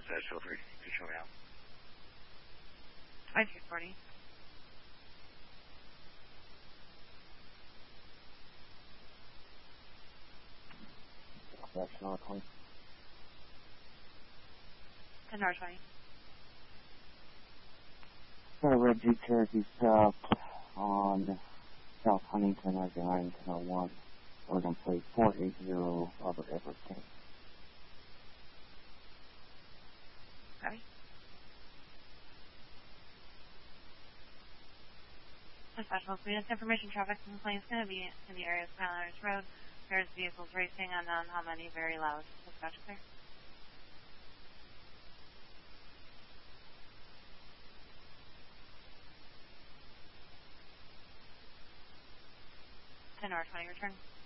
dispatch, feel free to show me out. 2240. That's not 20. 10 hour 20. Red Jeep Cherokee stopped on South Huntington, Arkansas 1001. Oregon plate 480, Robert Edward King. Copy. Dispatch, most units information traffic complaint is going to be in the area of Skyliners Road. There's vehicles racing, unknown how many, very loud. Dispatch clear. Ten hour 20 return.